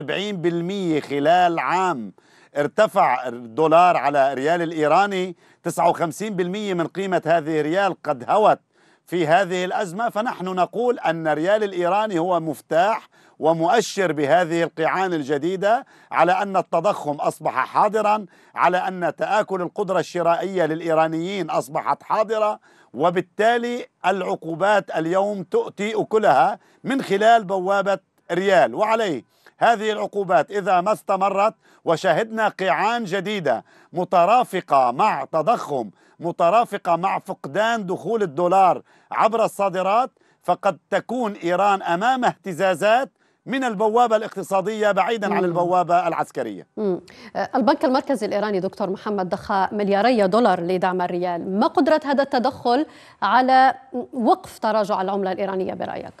70% خلال عام ارتفع الدولار على الريال الإيراني، 59% من قيمة هذه الريال قد هوت في هذه الأزمة. فنحن نقول أن الريال الإيراني هو مفتاح ومؤشر بهذه القيعان الجديدة على أن التضخم أصبح حاضرا، على أن تآكل القدرة الشرائية للإيرانيين أصبحت حاضرة، وبالتالي العقوبات اليوم تؤتي أكلها من خلال بوابة ريال. وعليه هذه العقوبات إذا ما استمرت وشهدنا قيعان جديدة مترافقة مع تضخم، مترافقة مع فقدان دخول الدولار عبر الصادرات، فقد تكون إيران أمام اهتزازات من البوابة الاقتصادية بعيدا عن البوابة العسكرية. البنك المركزي الإيراني دكتور محمد ضخ ملياري دولار لدعم الريال. ما قدرة هذا التدخل على وقف تراجع العملة الإيرانية برأيك؟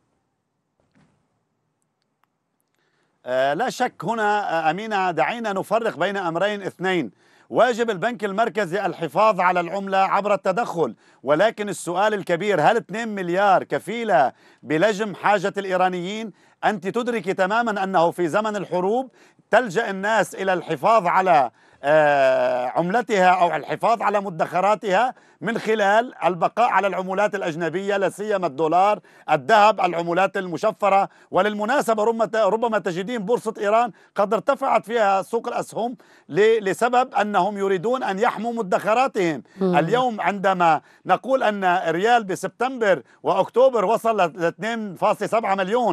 لا شك هنا أمينة، دعينا نفرق بين أمرين اثنين. واجب البنك المركزي الحفاظ على العملة عبر التدخل، ولكن السؤال الكبير، هل 2 مليار كفيلة بلجم حاجة الإيرانيين؟ أنت تدرك تماما أنه في زمن الحروب تلجأ الناس إلى الحفاظ على عملتها أو الحفاظ على مدخراتها من خلال البقاء على العملات الأجنبية، لا سيما الدولار، الذهب، العملات المشفرة. وللمناسبة ربما تجدين بورصة إيران قد ارتفعت فيها سوق الأسهم لسبب أنهم يريدون أن يحموا مدخراتهم. اليوم عندما نقول أن الريال بسبتمبر وأكتوبر وصل ل 2.7 مليون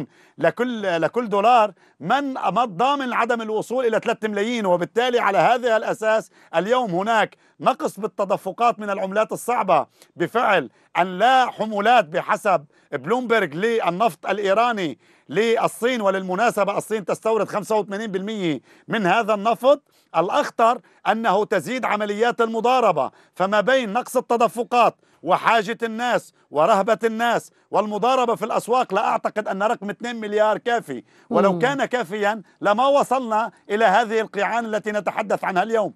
لكل دولار، من ضامن عدم الوصول إلى 3 ملايين؟ وبالتالي على هذا الأساس اليوم هناك نقص بالتدفقات من العملات الصعبة بفعل أن لا حمولات بحسب بلومبرج للنفط الإيراني للصين. وللمناسبة الصين تستورد 85% من هذا النفط. الأخطر أنه تزيد عمليات المضاربة، فما بين نقص التدفقات وحاجة الناس ورهبة الناس والمضاربة في الأسواق، لا أعتقد أن رقم 2 مليار كافي، ولو كان كافيا لما وصلنا إلى هذه القيعان التي نتحدث عنها اليوم.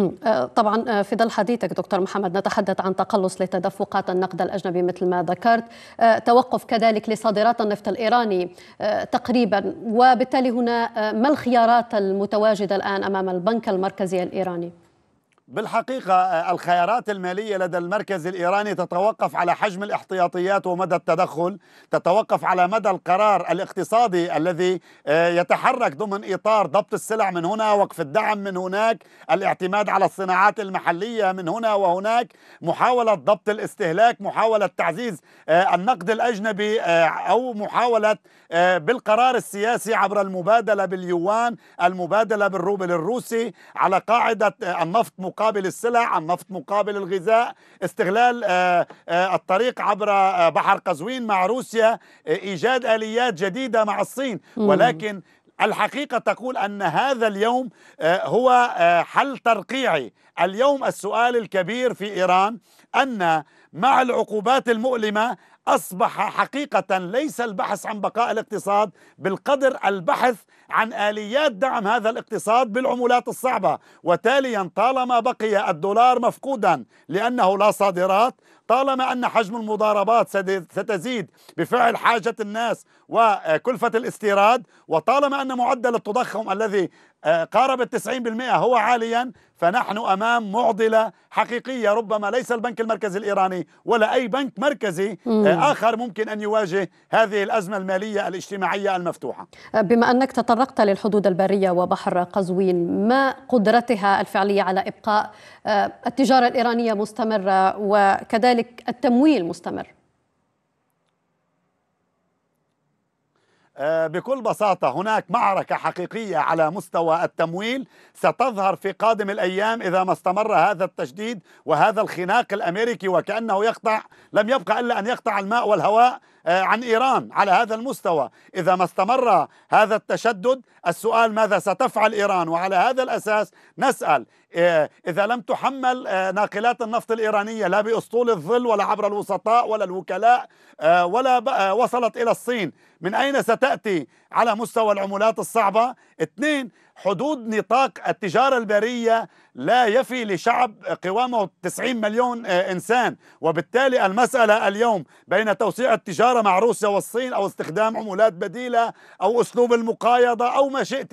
طبعا في ظل حديثك دكتور محمد نتحدث عن تقلص لتدفقات النقد الأجنبي مثل ما ذكرت، توقف كذلك لصادرات النفط الإيراني تقريبا، وبالتالي هنا ما الخيارات المتواجدة الآن أمام البنك المركزي الإيراني؟ بالحقيقة الخيارات المالية لدى المركز الإيراني تتوقف على حجم الاحتياطيات ومدى التدخل، تتوقف على مدى القرار الاقتصادي الذي يتحرك ضمن إطار ضبط السلع من هنا، وقف الدعم من هناك، الاعتماد على الصناعات المحلية من هنا وهناك، محاولة ضبط الاستهلاك، محاولة تعزيز النقد الأجنبي، أو محاولة بالقرار السياسي عبر المبادلة باليوان، المبادلة بالروبل الروسي، على قاعدة النفط مقابل السلع، النفط مقابل الغذاء، استغلال الطريق عبر بحر قزوين مع روسيا، إيجاد آليات جديدة مع الصين. ولكن الحقيقة تقول أن هذا اليوم هو حل ترقيعي. اليوم السؤال الكبير في إيران أن مع العقوبات المؤلمة أصبح حقيقة ليس البحث عن بقاء الاقتصاد بالقدر البحث عن آليات دعم هذا الاقتصاد بالعملات الصعبة. وتاليا طالما بقي الدولار مفقودا لأنه لا صادرات، طالما أن حجم المضاربات ستزيد بفعل حاجة الناس وكلفة الاستيراد، وطالما أن معدل التضخم الذي قارب 90% هو عاليا، فنحن أمام معضلة حقيقية. ربما ليس البنك المركزي الإيراني ولا أي بنك مركزي آخر ممكن أن يواجه هذه الأزمة المالية الاجتماعية المفتوحة. بما أنك تطرقت للحدود البرية وبحر قزوين، ما قدرتها الفعلية على إبقاء التجارة الإيرانية مستمرة وكذلك التمويل مستمر؟ بكل بساطة هناك معركة حقيقية على مستوى التمويل ستظهر في قادم الأيام إذا ما استمر هذا التشديد وهذا الخناق الأمريكي، وكأنه لم يبقى إلا أن يقطع الماء والهواء عن إيران على هذا المستوى. إذا ما استمر هذا التشدد، السؤال ماذا ستفعل إيران؟ وعلى هذا الأساس نسأل، إذا لم تحمل ناقلات النفط الإيرانية لا بأسطول الظل ولا عبر الوسطاء ولا الوكلاء ولا وصلت إلى الصين، من أين ستأتي على مستوى العملات الصعبة؟ 2، حدود نطاق التجارة البرية لا يفي لشعب قوامه 90 مليون إنسان، وبالتالي المسألة اليوم بين توسيع التجارة مع روسيا والصين أو استخدام عملات بديلة أو أسلوب المقايضة أو ما شئت.